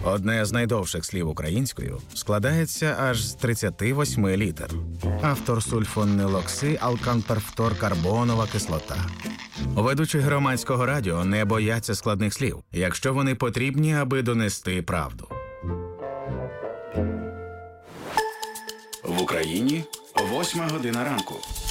Одне з найдовших слів українською складається аж з 38 літер. Автор сульфонилоксиалканперфторкарбонова кислота. Ведучі громадського радіо не бояться складних слів, якщо вони потрібні, аби донести правду. В Україні 8 година ранку.